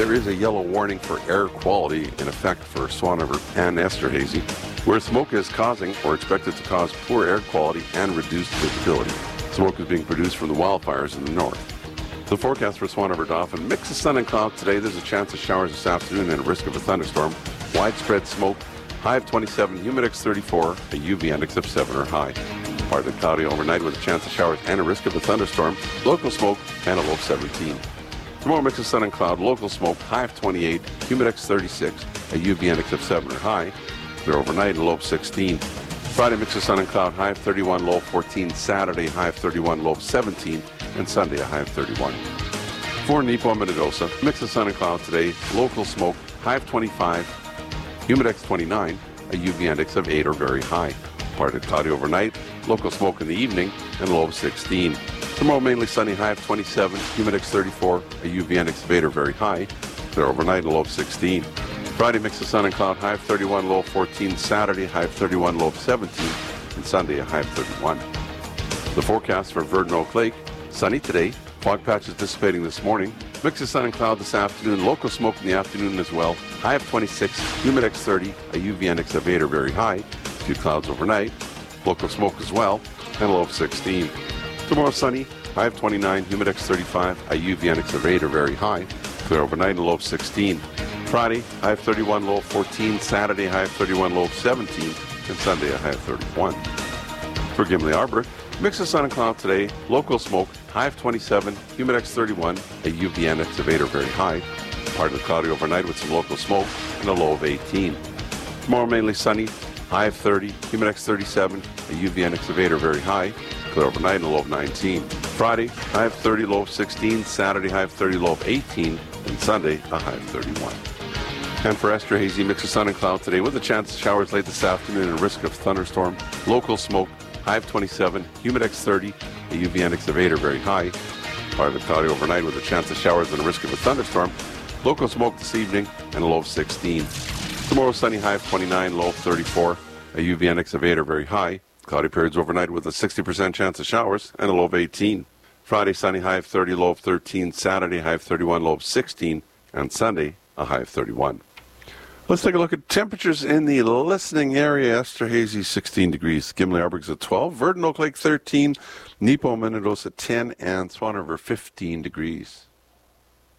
there is a yellow warning for air quality in effect for Swan River and Esterhazy, where smoke is causing or expected to cause poor air quality and reduced visibility. Smoke is being produced from the wildfires in the north. The forecast for Swan River Dauphin: mix of sun and cloud today. There's a chance of showers this afternoon and a risk of a thunderstorm. Widespread smoke, high of 27, humidex 34, a UV index of 7 or high. Partly cloudy overnight with a chance of showers and a risk of a thunderstorm. Local smoke and a low of 17. Tomorrow, mix of sun and cloud, local smoke, high of 28, humidex 36, a UV index of 7 or high. Clear overnight, a low of 16. Friday, mix of sun and cloud, high of 31, low of 14. Saturday, high of 31, low of 17. And Sunday, a high of 31. For Nepo and Minnedosa, mix of sun and cloud today, local smoke, high of 25, humidex 29, a UV index of 8 or very high. Partly cloudy overnight, local smoke in the evening, and a low of 16. Tomorrow, mainly sunny, high of 27, humidex 34, a UV index of 8 or very high. Clear overnight, a low of 16. Friday, mix of sun and cloud, high of 31, low of 14. Saturday, high of 31, low of 17. And Sunday, a high of 31. The forecast for Virden Oak Lake: sunny today, fog patches dissipating this morning, mix of sun and cloud this afternoon, local smoke in the afternoon as well, high of 26, humidex 30, a UV index of 8 or very high, a few clouds overnight, local smoke as well, and a low of 16. Tomorrow sunny, high of 29, humidex 35, a UV index of 8 or very high, clear overnight, and a low of 16. Friday, high of 31, low of 14, Saturday, high of 31, low of 17, and Sunday, a high of 31. For Gimli Arbor, mix of sun and cloud today, local smoke, high of 27, humidex 31, a UV index of 8 or very high, partly cloudy overnight with some local smoke, and a low of 18. Tomorrow, mainly sunny, high of 30, humidex 37, a UV index of 8 or very high, clear overnight, and a low of 19. Friday, high of 30, low of 16, Saturday, high of 30, low of 18, and Sunday, a high of 31. And for Esterhazy, mix of sun and cloud today with a chance of showers late this afternoon and risk of thunderstorm, local smoke, high of 27, humidex 30, a UV index of 8 or very high. Partly cloudy overnight with a chance of showers and a risk of a thunderstorm. Local smoke this evening and a low of 16. Tomorrow, sunny, high of 29, low of 34, a UV index of 8 or very high. Cloudy periods overnight with a 60% chance of showers and a low of 18. Friday, sunny, high of 30, low of 13. Saturday, high of 31, low of 16. And Sunday, a high of 31. Let's take a look at temperatures in the listening area. Esterhazy 16 degrees, Gimli Arborg's at 12, Virden Oak Lake 13, Nepo Minnedosa 10, and Swan River 15 degrees.